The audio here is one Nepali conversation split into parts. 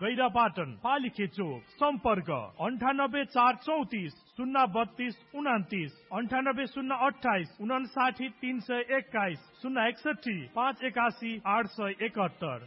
गैरापाटन पालिखे चोक सम्पर्क 98 434 032 29 98 028 321 061 581 871।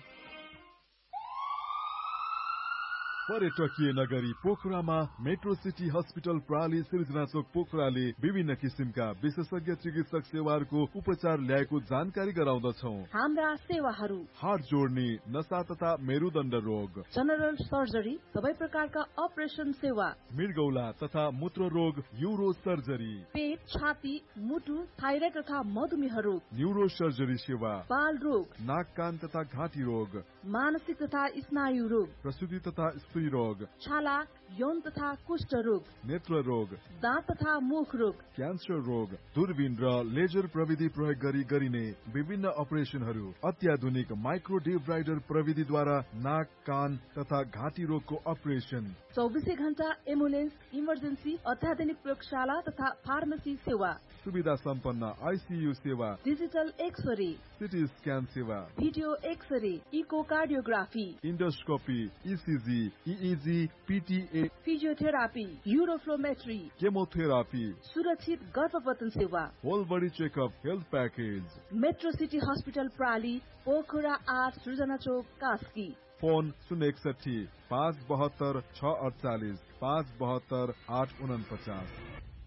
पर्यटकीय नगरी पोखरामा मेट्रो सिटी हस्पिटल प्राली सिर्जना चोक पोखराले विभिन्न किसिमका विशेषज्ञ चिकित्सक सेवाहरूको उपचार ल्याएको जानकारी गराउँदछौ। हाम्रा सेवाहरू हाड जोड्ने, नसा तथा मेरुदण्ड रोग, जनरल सर्जरी, सबै प्रकारका अपरेसन सेवा, मृगौला तथा मूत्र रोग, यूरो सर्जरी, पेट, छाती, मुटु, थाइराइड तथा मधुमेह रोग, न्यूरो सर्जरी सेवा, बाल रोग, नाक कान तथा घाँटी रोग, मानसिक तथा स्नायु रोग, प्रसूति तथा स्त्री रोग, छाला, यौन तथा कुष्ठ रोग, नेत्र रोग, दाँत तथा मुख रोग, क्यान्सर रोग, दूरबीन र लेजर प्रविधि प्रयोग गरिने विभिन्न अपरेसनहरू, अत्याधुनिक माइक्रो डिब्राइडर प्रविधिद्वारा नाक कान तथा घाँटी रोगको अपरेसन, 24 घण्टा एम्बुलेन्स, इमर्जेन्सी, अत्याधुनिक प्रयोगशाला तथा फार्मेसी सेवा, सुविधा सम्पन्न आइसियु सेवा, डिजिटल एक्सरे, सिटी स्क्यान सेवा, video x-ray, echocardiography, endoscopy, ECG, इइजी, पिटिए, physiotherapy, युरोफ्लोमेट्री, chemotherapy, सुरक्षित गर्भपतन सेवा, whole body checkup health package, metro city hospital प्राली, Pokhara 8 सृजना चोक कास्की। फोन 061 572 648 572 849।